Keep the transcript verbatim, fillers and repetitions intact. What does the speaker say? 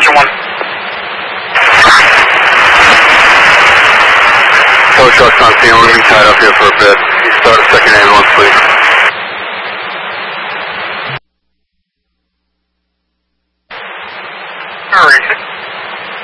engine one. Tow truck's on scene, we're going to be tied up here for a bit. You start a second ambulance, please.